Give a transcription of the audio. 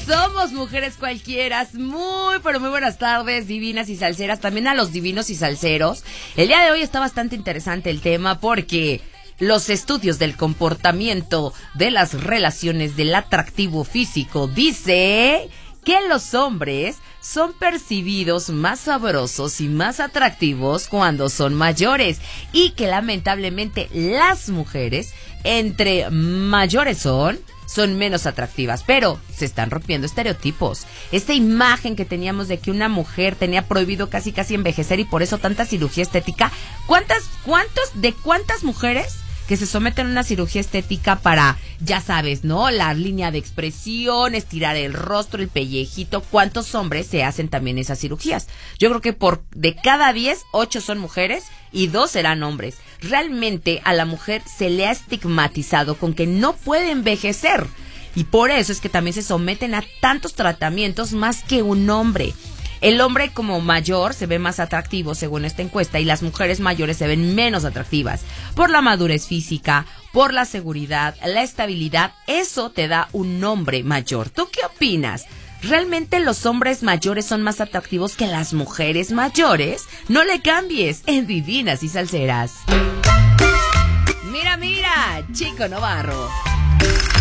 somos mujeres cualquiera. Muy, pero muy buenas tardes, divinas y salseras. También a los divinos y salseros. El día de hoy está bastante interesante el tema porque los estudios del comportamiento de las relaciones del atractivo físico dice que los hombres son percibidos más sabrosos y más atractivos cuando son mayores y que lamentablemente las mujeres entre mayores son menos atractivas, pero se están rompiendo estereotipos. Esta imagen que teníamos de que una mujer tenía prohibido casi envejecer y por eso tanta cirugía estética. ¿Cuántas mujeres que se someten a una cirugía estética para, ya sabes, ¿no? La línea de expresión, estirar el rostro, el pellejito. ¿Cuántos hombres se hacen también esas cirugías? Yo creo que de cada 10, 8 son mujeres y 2 serán hombres. Realmente a la mujer se le ha estigmatizado con que no puede envejecer. Y por eso es que también se someten a tantos tratamientos más que un hombre. El hombre como mayor se ve más atractivo según esta encuesta y las mujeres mayores se ven menos atractivas por la madurez física, por la seguridad, la estabilidad. Eso te da un hombre mayor. ¿Tú qué opinas? ¿Realmente los hombres mayores son más atractivos que las mujeres mayores? No le cambies en Divinas y Salseras. Mira, Chico Novarro.